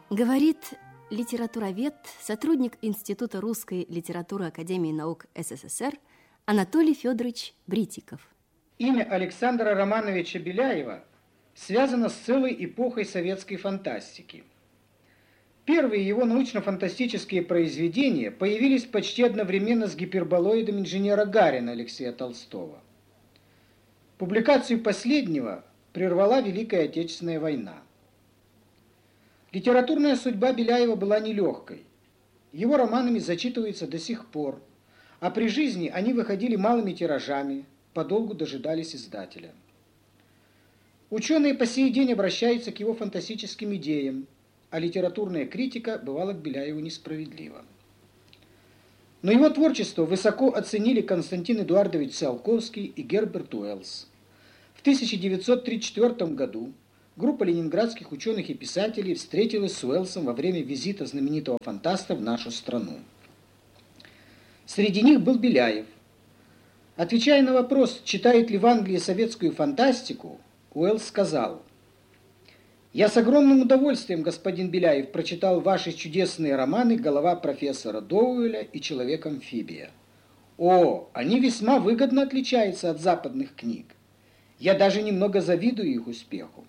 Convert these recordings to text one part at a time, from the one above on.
Говорит литературовед, сотрудник Института русской литературы Академии наук СССР Анатолий Федорович Бритиков. Имя Александра Романовича Беляева связано с целой эпохой советской фантастики. Первые его научно-фантастические произведения появились почти одновременно с гиперболоидом инженера Гарина Алексея Толстого. Публикацию последнего прервала Великая Отечественная война. Литературная судьба Беляева была нелегкой. Его романами зачитываются до сих пор, а при жизни они выходили малыми тиражами, подолгу дожидались издателя. Ученые по сей день обращаются к его фантастическим идеям, а литературная критика бывала к Беляеву несправедлива. Но его творчество высоко оценили Константин Эдуардович Циолковский и Герберт Уэллс. В 1934 году группа ленинградских ученых и писателей встретилась с Уэллсом во время визита знаменитого фантаста в нашу страну. Среди них был Беляев. Отвечая на вопрос, читает ли в Англии советскую фантастику, Уэллс сказал: «Я с огромным удовольствием, господин Беляев, прочитал ваши чудесные романы «Голова профессора Доуэля» и «Человек-амфибия». О, они весьма выгодно отличаются от западных книг. Я даже немного завидую их успеху».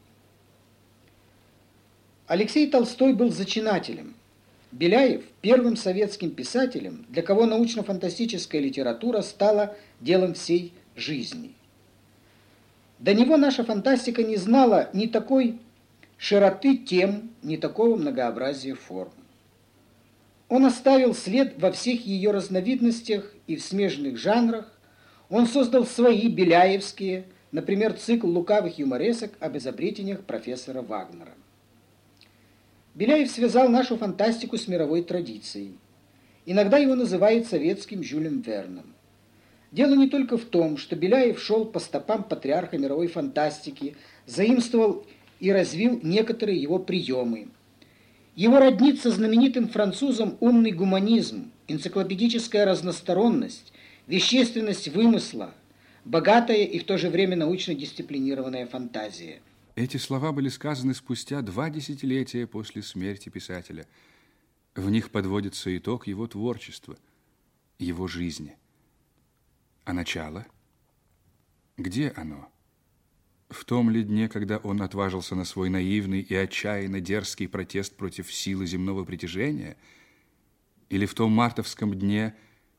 Алексей Толстой был зачинателем. Беляев – первым советским писателем, для кого научно-фантастическая литература стала делом всей жизни. До него наша фантастика не знала ни такой широты тем, ни такого многообразия форм. Он оставил след во всех ее разновидностях и в смежных жанрах. Он создал свои беляевские, например, цикл лукавых юморесок об изобретениях профессора Вагнера. Беляев связал нашу фантастику с мировой традицией. Иногда его называют советским Жюлем Верном. Дело не только в том, что Беляев шел по стопам патриарха мировой фантастики, заимствовал и развил некоторые его приемы. Его роднит со знаменитым французом умный гуманизм, энциклопедическая разносторонность, вещественность вымысла, богатая и в то же время научно дисциплинированная фантазия. Эти слова были сказаны спустя 2 десятилетия после смерти писателя. В них подводится итог его творчества, его жизни. А начало? Где оно? В том ли дне, когда он отважился на свой наивный и отчаянно дерзкий протест против силы земного притяжения? Или в том мартовском дне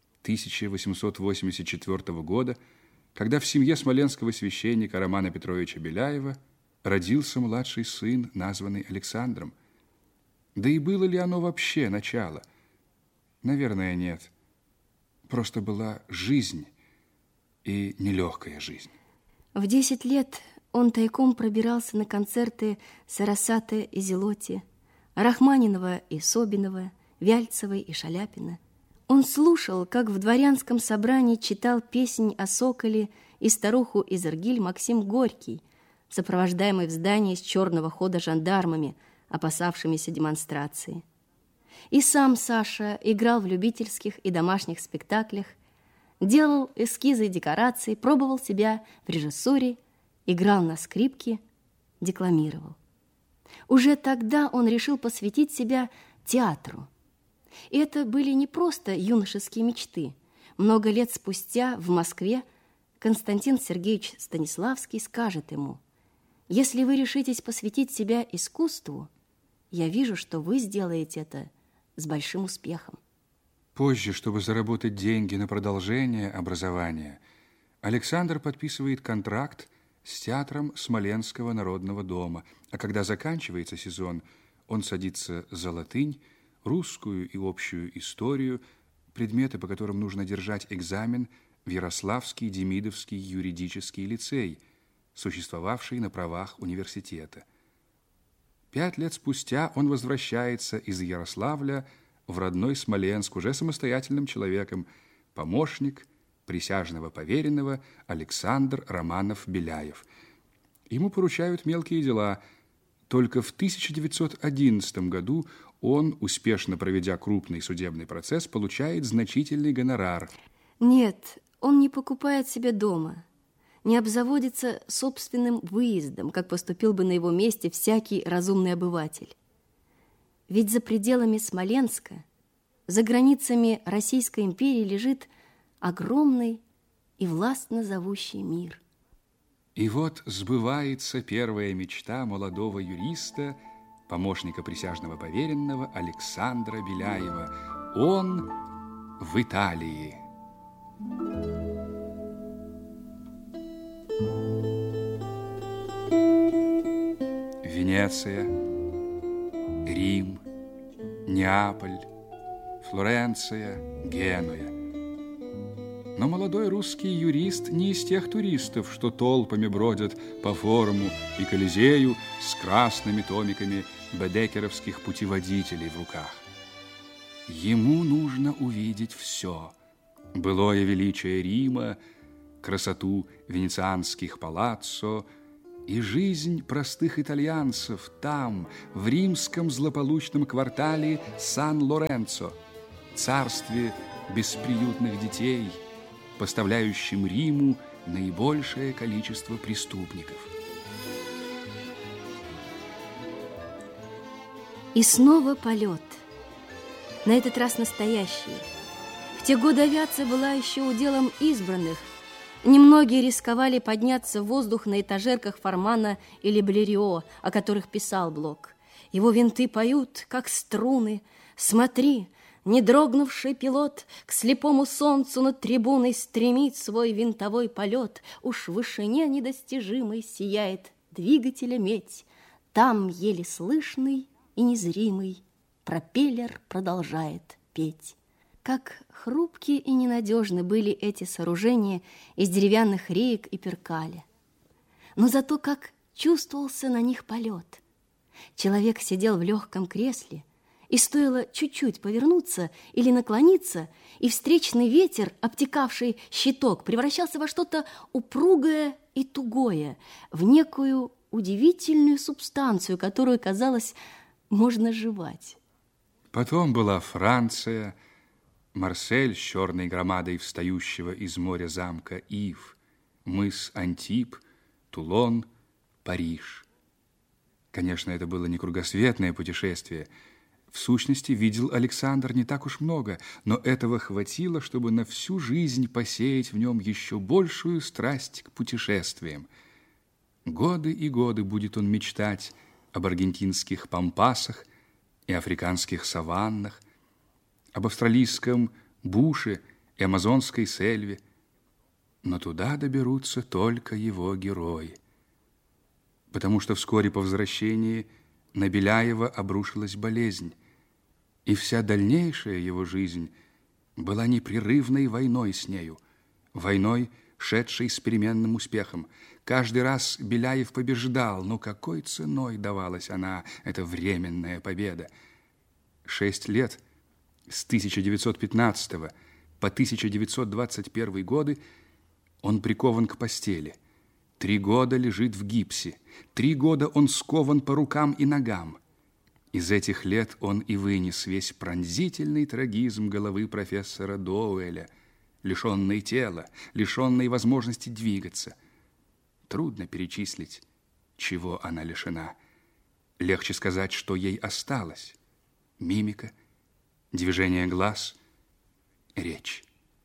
1884 года, когда в семье смоленского священника Романа Петровича Беляева родился младший сын, названный Александром? Да и было ли оно вообще начало? Наверное, нет. Просто была жизнь, и нелегкая жизнь. В 10 лет он тайком пробирался на концерты Сарасаты и Зелоти, Рахманинова и Собинова, Вяльцевой и Шаляпина. Он слушал, как в дворянском собрании читал песнь о соколе и старуху из Иргиль Максим Горький, сопровождаемый в здании с черного хода жандармами, опасавшимися демонстрации. И сам Саша играл в любительских и домашних спектаклях, делал эскизы и декорации, пробовал себя в режиссуре, играл на скрипке, декламировал. Уже тогда он решил посвятить себя театру. И это были не просто юношеские мечты. Много лет спустя в Москве Константин Сергеевич Станиславский скажет ему: «Если вы решитесь посвятить себя искусству, я вижу, что вы сделаете это с большим успехом». Позже, чтобы заработать деньги на продолжение образования, Александр подписывает контракт с театром Смоленского народного дома, а когда заканчивается сезон, он садится за латынь, русскую и общую историю, предметы, по которым нужно держать экзамен в Ярославский Демидовский юридический лицей, существовавший на правах университета. 5 лет спустя он возвращается из Ярославля в родной Смоленск уже самостоятельным человеком, помощник присяжного поверенного Александр Романов-Беляев. Ему поручают мелкие дела. Только в 1911 году он, успешно проведя крупный судебный процесс, получает значительный гонорар. Нет, он не покупает себе дома, не обзаводится собственным выездом, как поступил бы на его месте всякий разумный обыватель. Ведь за пределами Смоленска, за границами Российской империи лежит огромный и властно зовущий мир. И вот сбывается первая мечта молодого юриста, помощника присяжного поверенного Александра Беляева. Он в Италии. Венеция, Рим, Неаполь, Флоренция, Генуя. Но молодой русский юрист не из тех туристов, что толпами бродят по форуму и Колизею с красными томиками бедекеровских путеводителей в руках. Ему нужно увидеть все: былое величие Рима, красоту венецианских палаццо и жизнь простых итальянцев там, в римском злополучном квартале Сан-Лоренцо, царстве бесприютных детей, поставляющим Риму наибольшее количество преступников. И снова полет. На этот раз настоящий. В те годы авиация была еще уделом избранных. Немногие рисковали подняться в воздух на этажерках Фармана или Блерио, о которых писал Блок. Его винты поют, как струны. Смотри, не дрогнувший пилот к слепому солнцу над трибуной стремит свой винтовой полет. Уж в вышине недостижимой сияет двигателя медь. Там еле слышный и незримый пропеллер продолжает петь. Как хрупкие и ненадежны были эти сооружения из деревянных реек и перкаля. Но зато как чувствовался на них полет. Человек сидел в легком кресле, и стоило чуть-чуть повернуться или наклониться, и встречный ветер, обтекавший щиток, превращался во что-то упругое и тугое, в некую удивительную субстанцию, которую, казалось, можно жевать. Потом была Франция, Марсель с черной громадой встающего из моря замка Ив, мыс Антиб, Тулон, Париж. Конечно, это было не кругосветное путешествие. В сущности, видел Александр не так уж много, но этого хватило, чтобы на всю жизнь посеять в нем еще большую страсть к путешествиям. Годы и годы будет он мечтать об аргентинских пампасах и африканских саваннах, об австралийском буше и амазонской сельве, но туда доберутся только его герои. Потому что вскоре по возвращении на Беляева обрушилась болезнь, и вся дальнейшая его жизнь была непрерывной войной с нею, войной, шедшей с переменным успехом. Каждый раз Беляев побеждал, но какой ценой давалась она, эта временная победа? 6 лет, с 1915 по 1921 годы, он прикован к постели. 3 года лежит в гипсе. 3 года он скован по рукам и ногам. Из этих лет он и вынес весь пронзительный трагизм головы профессора Доуэля, лишенной тела, лишенной возможности двигаться. Трудно перечислить, чего она лишена. Легче сказать, что ей осталось. Мимика, движение глаз, речь.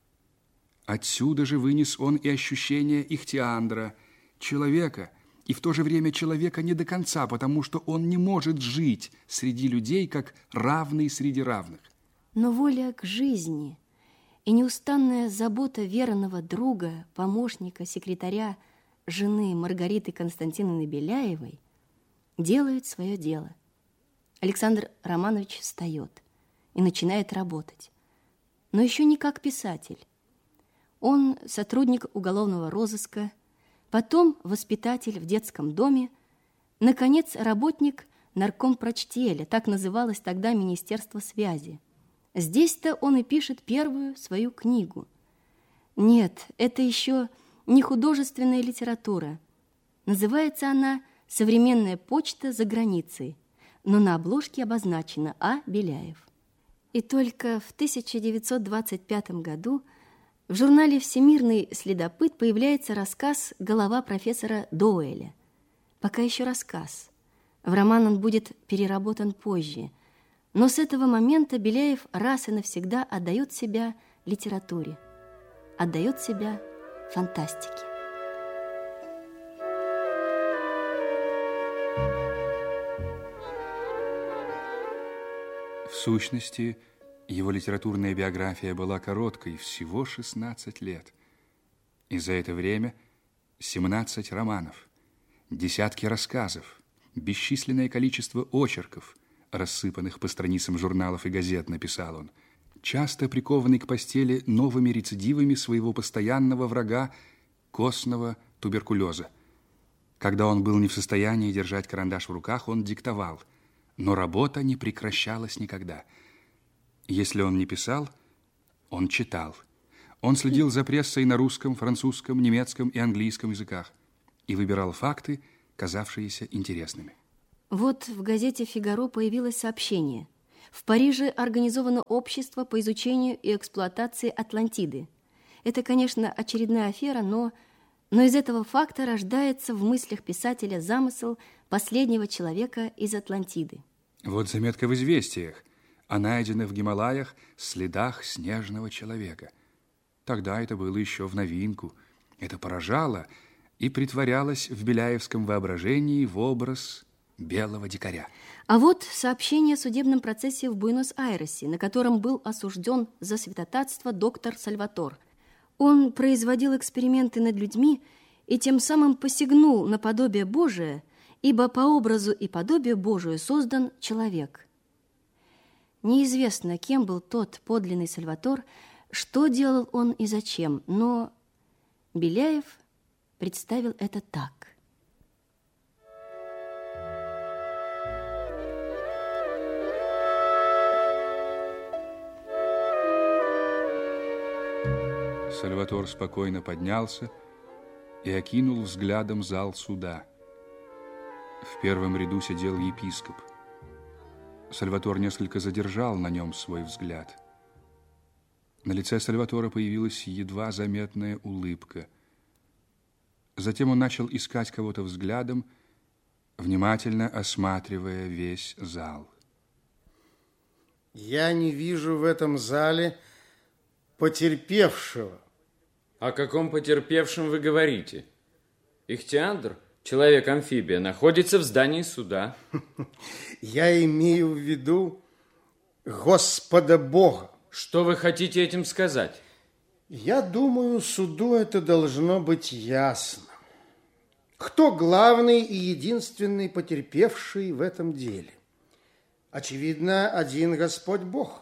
Отсюда же вынес он и ощущение ихтиандра, человека, и в то же время человека не до конца, потому что он не может жить среди людей, как равный среди равных. Но воля к жизни и неустанная забота верного друга, помощника, секретаря, жены Маргариты Константиновны Беляевой делают свое дело. Александр Романович встает и начинает работать, но еще не как писатель. Он сотрудник уголовного розыска, потом воспитатель в детском доме, наконец, работник наркомпрочтеля, так называлось тогда Министерство связи. Здесь-то он и пишет первую свою книгу. Нет, это еще не художественная литература. Называется она «Современная почта за границей», но на обложке обозначено А. Беляев. И только в 1925 году в журнале «Всемирный следопыт» появляется рассказ «Голова профессора Доуэля». Пока еще рассказ. В роман он будет переработан позже. Но с этого момента Беляев раз и навсегда отдает себя литературе, отдает себя фантастике. В сущности, его литературная биография была короткой, всего 16 лет. И за это время 17 романов, десятки рассказов, бесчисленное количество очерков, рассыпанных по страницам журналов и газет, написал он, часто прикованный к постели новыми рецидивами своего постоянного врага костного туберкулеза. Когда он был не в состоянии держать карандаш в руках, он диктовал, но работа не прекращалась никогда. Если он не писал, он читал. Он следил за прессой на русском, французском, немецком и английском языках и выбирал факты, казавшиеся интересными. Вот в газете «Фигаро» появилось сообщение. В Париже организовано общество по изучению и эксплуатации Атлантиды. Это, конечно, очередная афера, но из этого факта рождается в мыслях писателя замысел последнего человека из Атлантиды. Вот заметка в «Известиях» о найденных в Гималаях следах снежного человека. Тогда это было еще в новинку. Это поражало и притворялось в беляевском воображении в образ белого дикаря. А вот сообщение о судебном процессе в Буэнос-Айресе, на котором был осужден за святотатство доктор Сальватор. Он производил эксперименты над людьми и тем самым посягнул на подобие Божие, ибо по образу и подобию Божию создан человек. Неизвестно, кем был тот подлинный Сальватор, что делал он и зачем, но Беляев представил это так. Сальватор спокойно поднялся и окинул взглядом зал суда. В первом ряду сидел епископ. Сальватор несколько задержал на нем свой взгляд. На лице Сальватора появилась едва заметная улыбка. Затем он начал искать кого-то взглядом, внимательно осматривая весь зал. Я не вижу в этом зале потерпевшего. О каком потерпевшем вы говорите? Ихтиандр, человек-амфибия, находится в здании суда. Я имею в виду Господа Бога. Что вы хотите этим сказать? Я думаю, суду это должно быть ясно. Кто главный и единственный потерпевший в этом деле? Очевидно, один Господь Бог.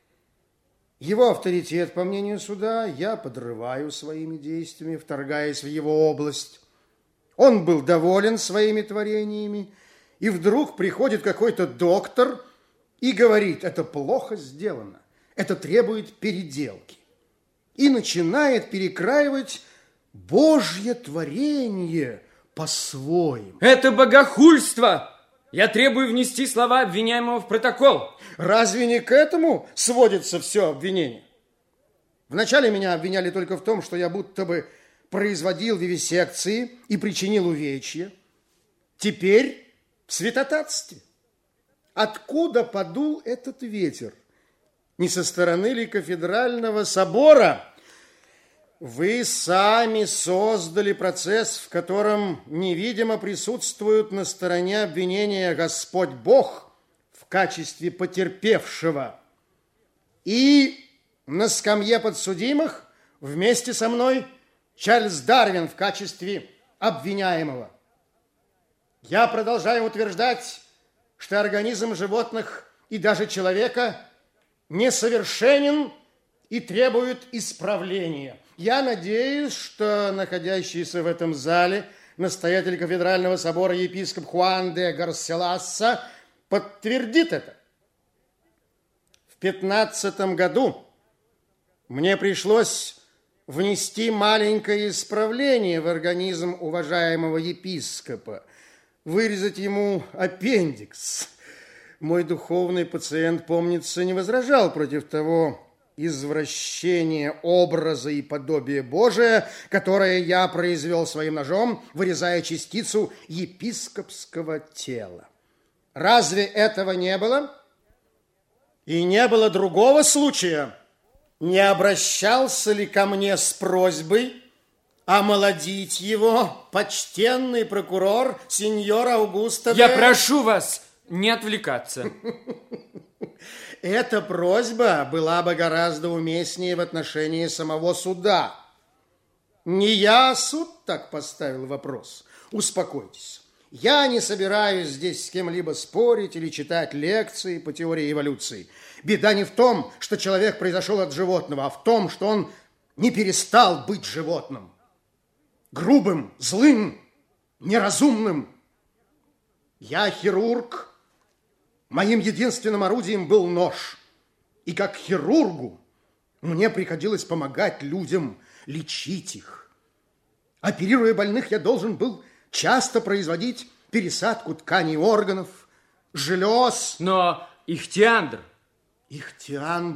Его авторитет, по мнению суда, я подрываю своими действиями, вторгаясь в его область. Он был доволен своими творениями, и вдруг приходит какой-то доктор и говорит, это плохо сделано, это требует переделки. И начинает перекраивать Божье творение по-своему. Это богохульство! Я требую внести слова обвиняемого в протокол. Разве не к этому сводится все обвинение? Вначале меня обвиняли только в том, что я будто бы производил вивисекции и причинил увечья. Теперь в святотатстве. Откуда подул этот ветер? Не со стороны ли кафедрального собора? Вы сами создали процесс, в котором невидимо присутствует на стороне обвинения Господь Бог в качестве потерпевшего. И на скамье подсудимых вместе со мной Чарльз Дарвин в качестве обвиняемого. Я продолжаю утверждать, что организм животных и даже человека несовершенен и требует исправления. Я надеюсь, что находящийся в этом зале настоятель кафедрального собора епископ Хуан де Гарселаса подтвердит это. В 15 году мне пришлось внести маленькое исправление в организм уважаемого епископа, вырезать ему аппендикс. Мой духовный пациент, помнится, не возражал против того извращения образа и подобия Божия, которое я произвел своим ножом, вырезая частицу епископского тела. Разве этого не было? И не было другого случая, не обращался ли ко мне с просьбой омолодить его почтенный прокурор сеньор Аугусто Я прошу вас не отвлекаться. Эта просьба была бы гораздо уместнее в отношении самого суда. Не я, суд, так поставил вопрос. Успокойтесь. Я не собираюсь здесь с кем-либо спорить или читать лекции по теории эволюции. Беда не в том, что человек произошел от животного, а в том, что он не перестал быть животным. Грубым, злым, неразумным. Я хирург. Моим единственным орудием был нож. И как хирургу мне приходилось помогать людям, лечить их. Оперируя больных, я должен был часто производить пересадку тканей органов, желез. Но Ихтиандр... Ихтиандр